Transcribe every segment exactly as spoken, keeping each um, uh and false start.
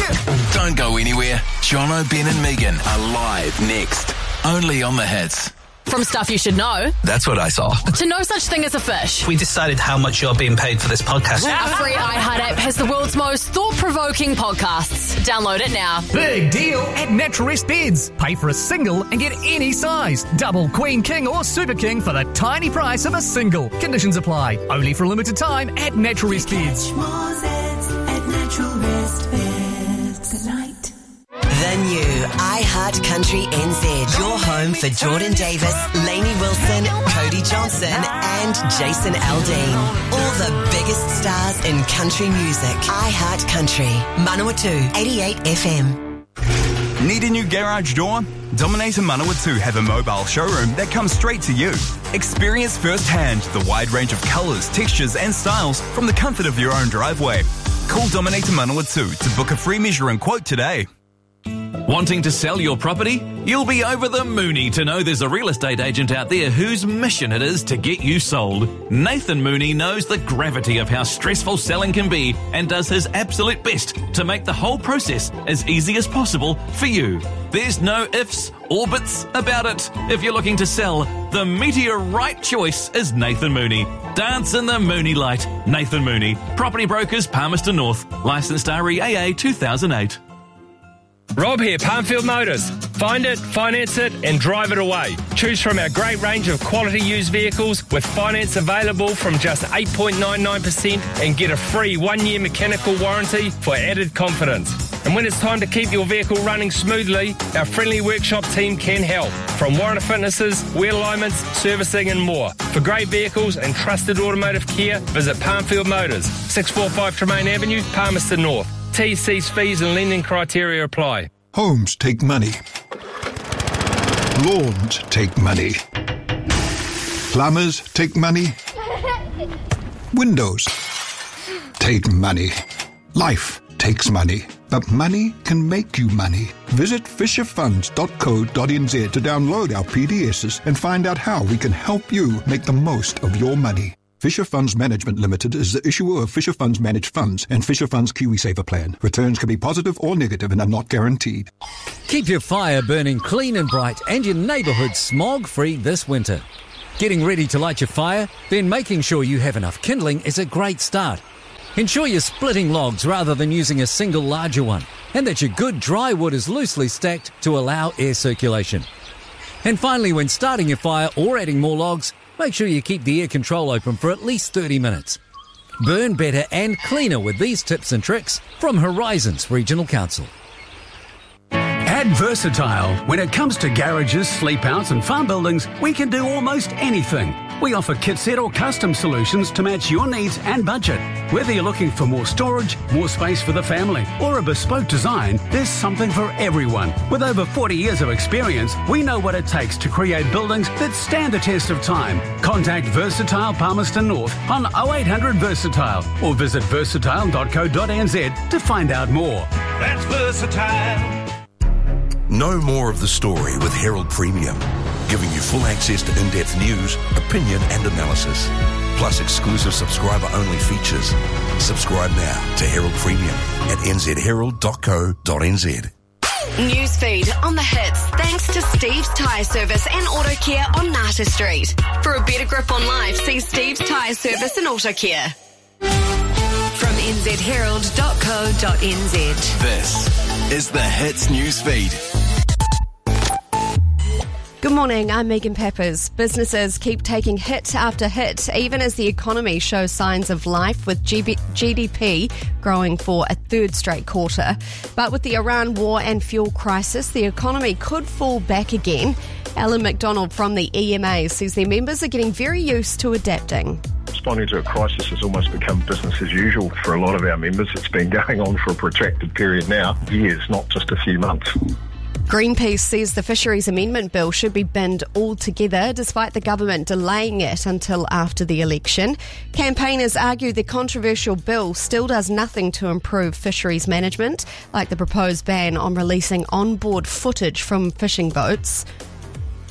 Don't go anywhere. Jono, Ben and Megan are live next. Only on The Hits. From stuff you should know, That's what I saw. to no such thing as a fish. We decided how much you're being paid for this podcast. Our free iHeart app has the world's most thought-provoking podcasts. Download it now. Big deal at Naturist Beds. Pay for a single and get any size. Double, queen, king or super king for the tiny price of a single. Conditions apply. Only for a limited time at Naturist Beds. The new iHeart Country N Z. Your home for Jordan Davis, Lainey Wilson, Cody Johnson and Jason Aldean. All the biggest stars in country music. iHeart Country. Manawatu, eighty-eight F M. Need a new garage door? Dominator Manawatu have a mobile showroom that comes straight to you. Experience firsthand the wide range of colours, textures and styles from the comfort of your own driveway. Call Dominator Manawatu to book a free measuring quote today. Wanting to sell your property? You'll be over the moony to know there's a real estate agent out there whose mission it is to get you sold. Nathan Mooney knows the gravity of how stressful selling can be and does his absolute best to make the whole process as easy as possible for you. There's no ifs or buts about it. If you're looking to sell, the meteor right choice is Nathan Mooney. Dance in the Mooney light. Nathan Mooney. Property Brokers, Palmerston North. Licensed R E A A two thousand eight. Rob here, Palmfield Motors. Find it, finance it and drive it away. Choose from our great range of quality used vehicles with finance available from just eight point nine nine percent and get a free one-year mechanical warranty for added confidence. And when it's time to keep your vehicle running smoothly, our friendly workshop team can help. From warranty fitnesses, wheel alignments, servicing and more. For great vehicles and trusted automotive care, visit Palmfield Motors, six forty-five Tremaine Avenue, Palmerston North. T C's fees and lending criteria apply. Homes take money. Lawns take money. Plumbers take money. Windows take money. Life takes money. But money can make you money. Visit fisher funds dot co dot n z to download our P D Ss and find out how we can help you make the most of your money. Fisher Funds Management Limited is the issuer of Fisher Funds Managed Funds and Fisher Funds KiwiSaver Plan. Returns can be positive or negative and are not guaranteed. Keep your fire burning clean and bright and your neighbourhood smog-free this winter. Getting ready to light your fire? Then making sure you have enough kindling is a great start. Ensure you're splitting logs rather than using a single larger one, and that your good dry wood is loosely stacked to allow air circulation. And finally, when starting your fire or adding more logs, make sure you keep the air control open for at least thirty minutes. Burn better and cleaner with these tips and tricks from Horizons Regional Council. At Versatile, when it comes to garages, sleep outs and farm buildings, we can do almost anything. We offer kit set or custom solutions to match your needs and budget. Whether you're looking for more storage, more space for the family, or a bespoke design, there's something for everyone. With over forty years of experience, we know what it takes to create buildings that stand the test of time. Contact Versatile Palmerston North on oh eight hundred Versatile or visit versatile dot co dot n z to find out more. That's Versatile. Know more of the story with Herald Premium, giving you full access to in-depth news, opinion and analysis, plus exclusive subscriber-only features. Subscribe now to Herald Premium at n z herald dot co dot n z. Newsfeed on The Hits, thanks to Steve's Tyre Service and Auto Care on Nata Street. For a better grip on life, see Steve's Tyre Service and Auto Care. From n z herald dot co dot n z. This is The Hits Newsfeed. Good morning, I'm Megan Peppers. Businesses keep taking hit after hit, even as the economy shows signs of life, with G D P growing for a third straight quarter. But with the Iran war and fuel crisis, the economy could fall back again. Alan McDonald from the E M A says their members are getting very used to adapting. Responding to a crisis has almost become business as usual for a lot of our members. It's been going on for a protracted period now, years, not just a few months. Greenpeace says the Fisheries Amendment Bill should be binned altogether, despite the government delaying it until after the election. Campaigners argue the controversial bill still does nothing to improve fisheries management, like the proposed ban on releasing onboard footage from fishing boats.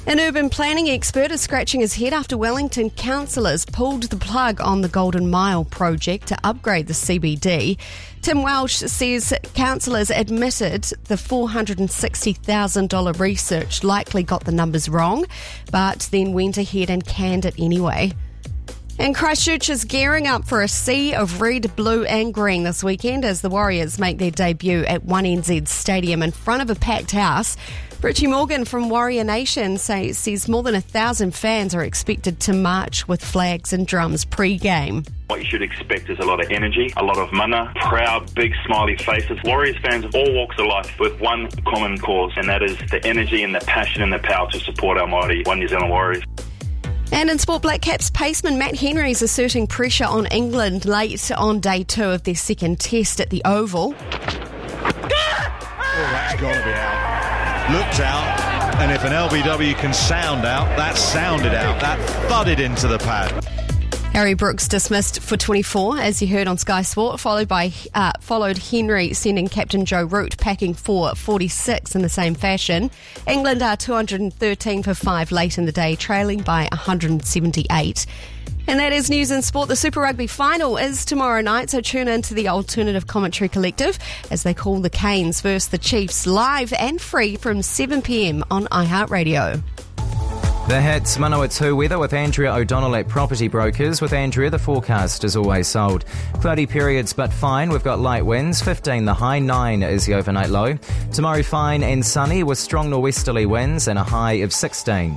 An urban planning expert is scratching his head after Wellington councillors pulled the plug on the Golden Mile project to upgrade the C B D. Tim Welsh says councillors admitted the four hundred sixty thousand dollars research likely got the numbers wrong, but then went ahead and canned it anyway. And Christchurch is gearing up for a sea of red, blue and green this weekend as the Warriors make their debut at one N Z Stadium in front of a packed house. Richie Morgan from Warrior Nation say, says more than a thousand fans are expected to march with flags and drums pre-game. What you should expect is a lot of energy, a lot of mana, proud, big, smiley faces. Warriors fans of all walks of life with one common cause, and that is the energy and the passion and the power to support our mighty One New Zealand Warriors. And in sport, Black Caps paceman Matt Henry is asserting pressure on England late on day two of their second test at the Oval. Oh, that's got to be out. Looked out, and if an L B W can sound out, that sounded out. That thudded into the pad. Harry Brooks dismissed for twenty-four, as you heard on Sky Sport, followed by uh, followed Henry sending captain Joe Root packing for forty-six in the same fashion. England are two hundred thirteen for five late in the day, trailing by one hundred seventy-eight. And that is news in sport. The Super Rugby final is tomorrow night, so tune into the Alternative Commentary Collective as they call the Canes versus the Chiefs live and free from seven p.m. on iHeartRadio. The Hits Manawatu weather with Andrea O'Donnell at Property Brokers. With Andrea, the forecast is always sold. Cloudy periods but fine. We've got light winds, fifteen the high, nine is the overnight low. Tomorrow fine and sunny with strong norwesterly winds and a high of sixteen.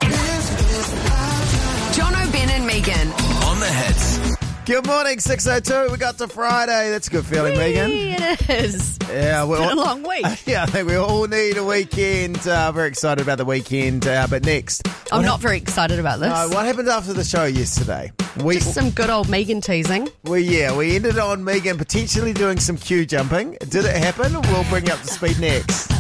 Jono, Ben and Megan. On the Hits. Good morning, six oh two. We got to Friday. That's a good feeling, Whee, Megan. It is. Yeah, it's we're been all, a long week. Yeah, I think we all need a weekend. Uh, very excited about the weekend. Uh, but next. I'm not hap- very excited about this. No, what happened after the show yesterday? We, Just some good old Megan teasing. Well, yeah, we ended on Megan potentially doing some queue jumping. Did it happen? We'll bring you up to speed next.